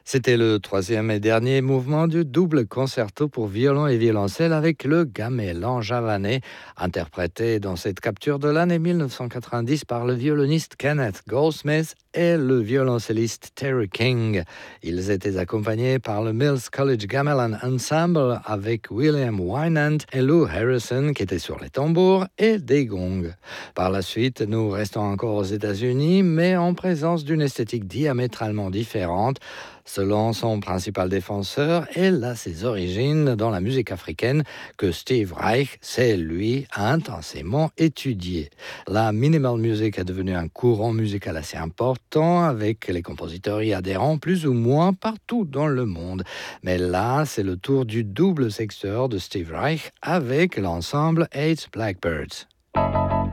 C'était le troisième et dernier mouvement du double concerto pour violon et violoncelle avec le gamelan javanais, interprété dans cette capture de l'année 1990 par le violoniste Kenneth Goldsmith et le violoncelliste Terry King. Ils étaient accompagnés par le Mills College Gamelan Ensemble avec William Wynant et Lou Harrison qui étaient sur les tambours et des gongs. Par la suite, nous restons encore aux États-Unis, mais en présence d'une esthétique diamétralement différente. Selon son principal défenseur, elle a ses origines dans la musique africaine que Steve Reich, c'est lui, a intensément étudiée. La minimal music est devenue un courant musical assez important avec les compositeurs y adhérents plus ou moins partout dans le monde. Mais là, c'est le tour du double sexteur de Steve Reich avec l'ensemble Eight Blackbirds.